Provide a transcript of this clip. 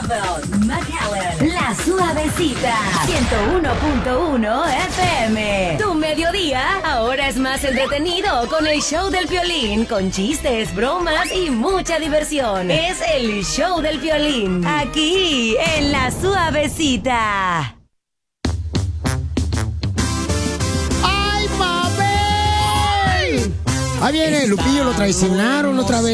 Belleville, McAllen, La Suavecita, 101.1 FM. Tu mediodía ahora es más entretenido con el show del Piolín, con chistes, bromas y mucha diversión. Es el show del Piolín, aquí en La Suavecita. ¡Ay, papel! Ahí viene, Lupillo, lo traicionaron otra vez.